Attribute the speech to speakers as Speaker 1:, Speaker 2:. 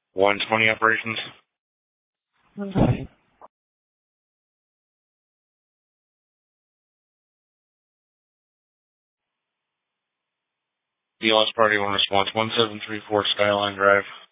Speaker 1: 120 operations.
Speaker 2: Okay.
Speaker 1: DLS Party 1 response, 1734 Skyline Drive.